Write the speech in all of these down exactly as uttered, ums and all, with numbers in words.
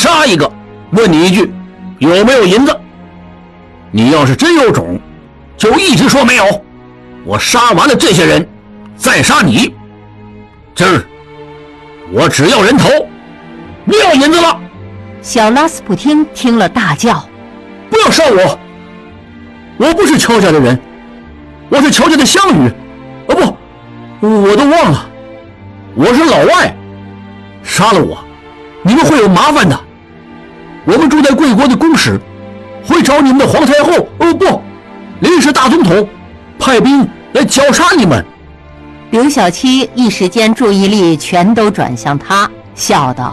杀一个，问你一句，有没有银子？你要是真有种，就一直说没有，我杀完了这些人，再杀你。今儿我只要人头，不要银子了。 小拉斯普汀听了大叫： 不要杀我！我不是乔家的人，我是乔家的乡女。哦不，我都忘了，我是老外。杀了我，你们会有麻烦的。我们住在贵国的公使，会找你们的皇太后，哦不，临时大总统派兵来绞杀你们。 刘小七一时间注意力全都转向他，笑道：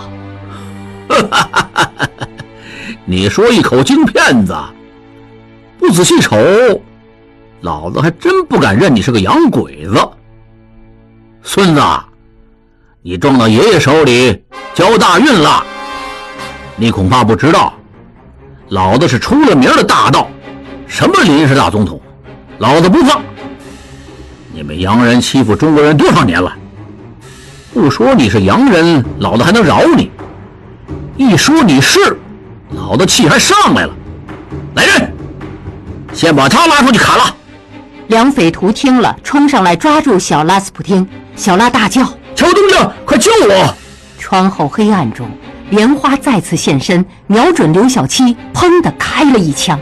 你说一口京片子，不仔细瞅，老子还真不敢认你是个洋鬼子。孙子，你撞到爷爷手里交大运了。你恐怕不知道，老子是出了名的大盗，什么临时大总统，老子不怕。你们洋人欺负中国人多少年了？不说你是洋人，老子还能饶你。一说你是，老子气还上来了。来人，先把他拉出去砍了。 两匪徒听了，冲上来抓住小拉斯普汀。小拉大叫： 乔东家，快救我！ 窗后黑暗中，莲花再次现身，瞄准刘小七，砰地开了一枪。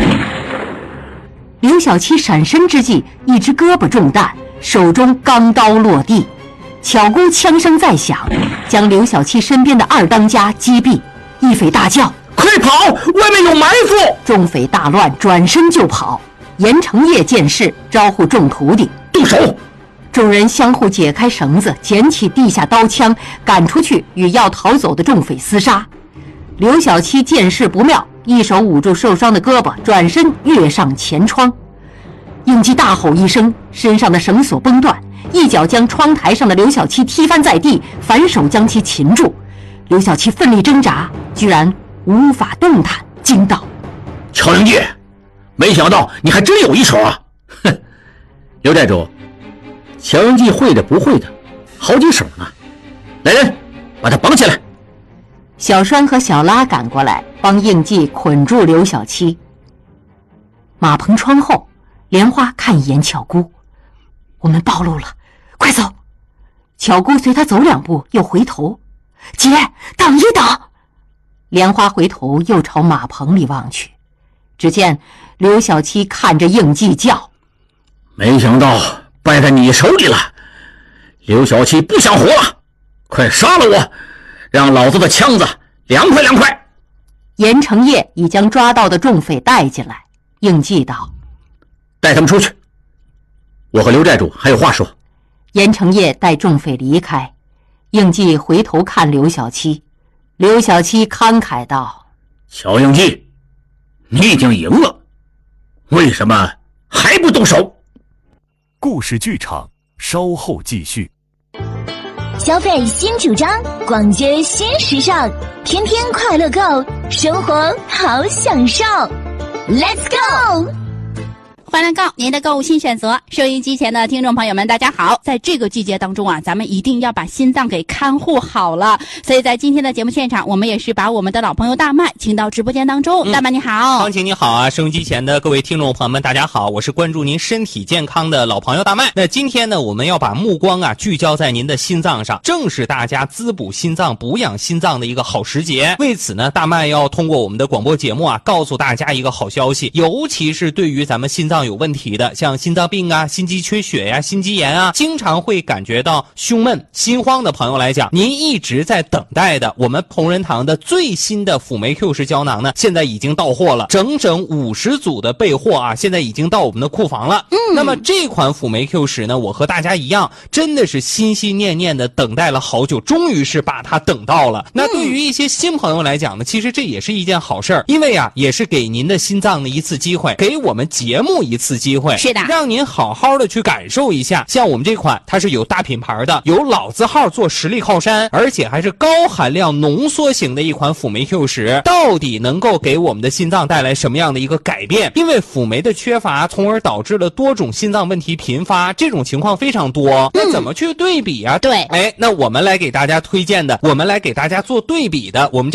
刘小七闪身之际，一只胳膊中弹，手中钢刀落地。巧姑枪声再响，将刘小七身边的二当家击毙。一匪大叫： 快跑，外面有埋伏！ 众匪大乱，转身就跑。严承业见势，招呼众徒弟动手。 众人相互解开绳子，捡起地下刀枪，赶出去与要逃走的众匪厮杀。刘小七见势不妙，一手捂住受伤的胳膊，转身跃上前窗。应季大吼一声，身上的绳索崩断，一脚将窗台上的刘小七踢翻在地，反手将其擒住。刘小七奋力挣扎，居然无法动弹，惊道： 乔英介，没想到你还真有一手啊！哼，刘寨主，乔英记会的不会的，好几手呢。来人，把他绑起来。 小栓和小拉赶过来，帮应季捆住刘小七。马棚窗后，莲花看一眼巧姑：我们暴露了，快走！巧姑随他走两步，又回头：姐，等一等！莲花回头又朝马棚里望去，只见刘小七看着应季叫： 没想到败在你手里了，刘小七不想活了，快杀了我，让老子的枪子凉快凉快。 严承业已将抓到的众匪带进来，应季道： 带他们出去，我和刘寨主还有话说。 严承业带众匪离开，应季回头看刘小七，刘小七慷慨道： 乔应季，你已经赢了，为什么还不动手？ 故事剧场稍后继续。 消费新主张，逛街新时尚，天天快乐购，生活好享受。Let's go！ 欢乐购，您的购物新选择。收音机前的听众朋友们，大家好！在这个季节当中啊，咱们一定要把心脏给看护好了。所以在今天的节目现场，我们也是把我们的老朋友大麦请到直播间当中。嗯、大麦你好， 芳姐你好啊！收音机前的各位听众朋友们，大家好，我是关注您身体健康的老朋友大麦。那今天呢，我们要把目光啊聚焦在您的心脏上，正是大家滋补心脏、补养心脏的一个好时节。为此呢，大麦要通过我们的广播节目啊，告诉大家一个好消息，尤其是对于咱们心脏有问题的，像心脏病啊、心肌缺血呀、啊、心肌炎啊，经常会感觉到胸闷、心慌的朋友来讲，您一直在等待的我们同仁堂的最新的辅酶 Q 十胶囊呢，现在已经到货了，整整五十组的备货啊，现在已经到我们的库房了。嗯，那么这款辅酶 Q 十呢，我和大家一样，真的是心心念念的等待了好久，终于是把它等到了。那对于一些新朋友来讲呢，其实这也是一件好事儿，因为啊，也是给您的心脏的一次机会，给我们节目一次机会， 是的， 让您好好的去感受一下。像我们这款，它是有大品牌的，有老字号做实力靠山，而且还是高含量浓缩型的一款辅酶 Q 十，到底能够给我们的心脏带来什么样的一个改变？因为辅酶的缺乏，从而导致了多种心脏问题频发，这种情况非常多。那怎么去对比啊？ 对， 哎，那我们来给大家推荐的，我们来给大家做对比的，我们